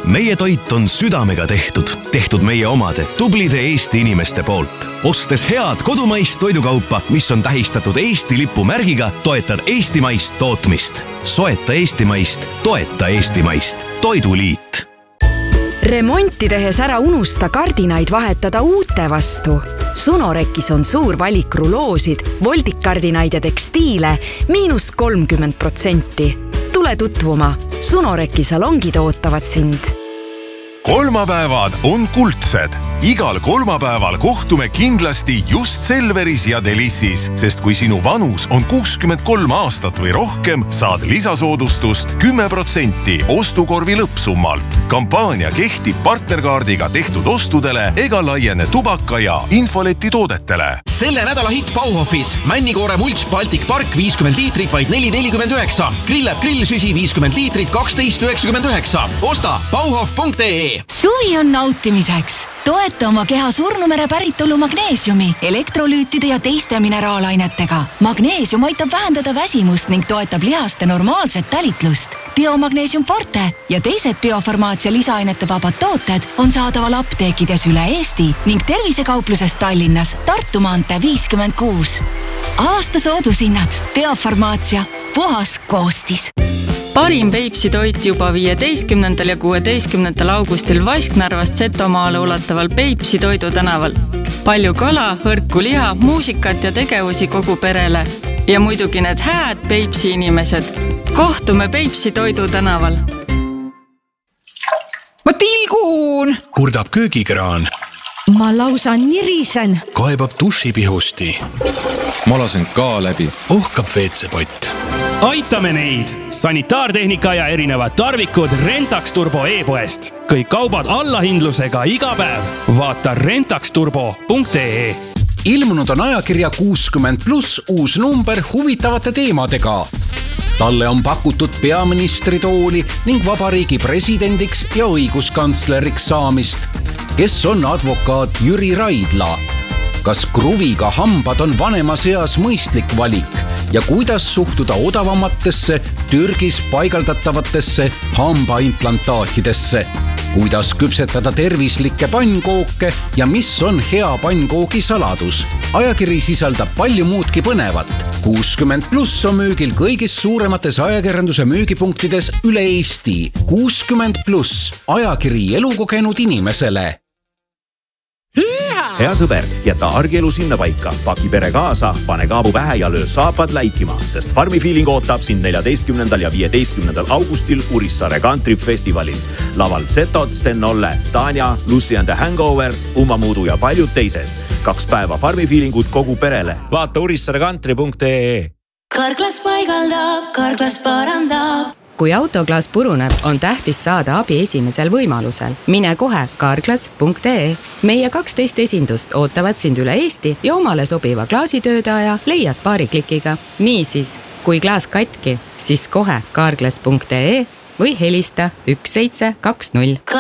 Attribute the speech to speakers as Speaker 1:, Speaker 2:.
Speaker 1: meie toit on südamega tehtud meie omade tublide Eesti inimeste poolt. Ostes head kodumaist toidukaupa, mis on tähistatud Eesti lipu märgiga, toetad eestimaist tootmist. Soeta eestimaist, toeta eestimaist. Toiduliit.
Speaker 2: Remonti tehes ära unusta kardinaid vahetada uute vastu. Sunorekis on suur valik ruloosid, voldikardinaid ja tekstiile –30%. Tule tutvuma. Sunoreki salongid ootavad sind.
Speaker 3: Kolmapäevad on kuldsed. Igal kolmapäeval kohtume kindlasti just Selveris ja Delissis, sest kui sinu vanus on 63 aastat või rohkem, saad lisasoodustust 10% ostukorvi lõppsummalt. Kampaania kehtib partnerkaardiga tehtud ostudele ega laiene tubaka ja infoleti toodetele.
Speaker 4: Selle nädala hitt Bauhofis. Männikoore mults Baltic Park 50 liitrit vaid 4,49. Grillab grillsüsi 50 liitrit 12,99. Osta bauhof.ee.
Speaker 5: Suvi on nautimiseks. Toeta oma keha surnumere päritolu magneesiumi, elektrolüütide ja teiste mineraalainetega. Magneesium aitab vähendada väsimust ning toetab lihaste normaalset tälitlust. Biomagneesium Forte ja teised biofarmaatsia lisaainete vabad tooted on saadaval apteekides üle Eesti ning tervisekaupluses Tallinnas, Tartu maantee 56. Aasta soodushinnad. Biofarmaatsia. Puhas koostis.
Speaker 6: Parim Peipsi toit juba 15. ja 16. augustil Vasknarvast Setomaale ulataval Peipsi Toidu tänaval. Palju kala, hõrku liha, muusikat ja tegevusi kogu perele. Ja muidugi need hääd Peipsi inimesed. Kohtume Peipsi Toidu tänaval.
Speaker 7: Ma tilgun!
Speaker 8: Kurdab köögikraan.
Speaker 7: Ma lausa nirisen.
Speaker 8: Kaebab dušipihusti.
Speaker 9: Ma lasen ka läbi.
Speaker 8: Ohkab WC-pott.
Speaker 10: Aitame neid! Sanitaartehnika ja erinevad tarvikud Rentax Turbo e-poest. Kõik kaubad allahindlusega iga päev. Vaata rentaxturbo.ee.
Speaker 11: Ilmunud on ajakirja 60+ uus number huvitavate teemadega. Talle on pakutud peaministritooli ning vabariigi presidendiks ja õiguskantsleriks saamist. Kes on advokaat Jüri Raidla? Kas kruviga hambad on vanema seas mõistlik valik ja kuidas suhtuda odavamatesse Türgis paigaldatavatesse hambaimplantaatidesse? Kuidas küpsetada tervislikke pannkooke ja mis on hea pannkoogi saladus? Ajakiri sisaldab palju muudki põnevat. 60+ on müügil kõigis suuremates ajakirjanduse müügipunktides üle Eesti. 60+, ajakiri elukogenud inimesele.
Speaker 12: Hea sõber, jäta argielu sinna paika. Paki pere kaasa, pane kaabu pähe ja löö saapad läikima, sest Farmi Feeling ootab sind 14. ja 15. augustil Urissaare Country Festivalil. Laval Zetod, Sten Olle, Tanja, Lucy and the Hangover, Uma Muudu ja paljud teised. 2 päeva Farmi Feelingut kogu perele. Vaata urissaarecountry.ee.
Speaker 13: Karklas paigaldab, Karklas parandab.
Speaker 14: Kui autoklaas puruneb, on tähtis saada abi esimesel võimalusel. Mine kohe karklas.ee. Meie 12 esindust ootavad sind üle Eesti ja omale sobiva klaasitöödaja leiad paari klikiga. Niisiis, kui klaas katki, siis kohe karklas.ee või helista 1720.